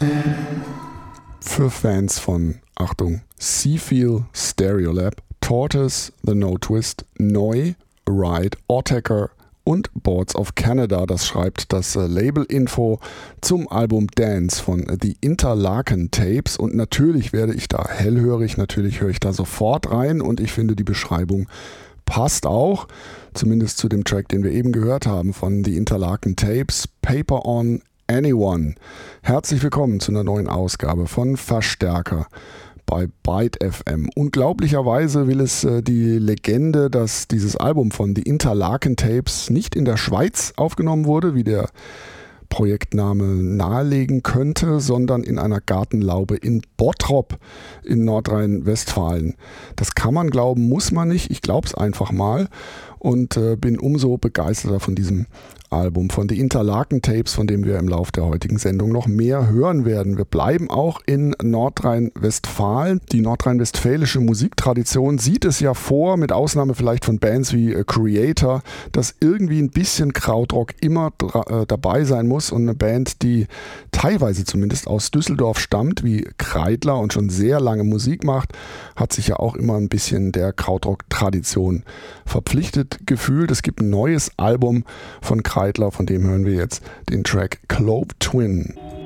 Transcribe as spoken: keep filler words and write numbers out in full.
Für Fans von, Achtung, Seafeel, Stereolab, Tortoise, The No Twist, Neu, Ride, Autechre und Boards of Canada. Das schreibt das äh, Label-Info zum Album Dance von äh, The Interlaken Tapes. Und natürlich werde ich da hellhörig, natürlich höre ich da sofort rein und ich finde, die Beschreibung passt auch, zumindest zu dem Track, den wir eben gehört haben von The Interlaken Tapes, Paper on Anyone. Herzlich willkommen zu einer neuen Ausgabe von Verstärker bei Byte F M. Unglaublicherweise will es äh, die Legende, dass dieses Album von The Interlaken Tapes nicht in der Schweiz aufgenommen wurde, wie der Projektname nahelegen könnte, sondern in einer Gartenlaube in Bottrop in Nordrhein-Westfalen. Das kann man glauben, muss man nicht. Ich glaube es einfach mal und äh, bin umso begeisterter von diesem Album, von The Interlaken Tapes, von dem wir im Laufe der heutigen Sendung noch mehr hören werden. Wir bleiben auch in Nordrhein-Westfalen. Die nordrhein-westfälische Musiktradition sieht es ja vor, mit Ausnahme vielleicht von Bands wie Creator, dass irgendwie ein bisschen Krautrock immer dra- äh, dabei sein muss, und eine Band, die teilweise zumindest aus Düsseldorf stammt, wie Kreidler, und schon sehr lange Musik macht, hat sich ja auch immer ein bisschen der Krautrock-Tradition verpflichtet gefühlt. Es gibt ein neues Album von Kreidler, von dem hören wir jetzt den Track Clove Twin.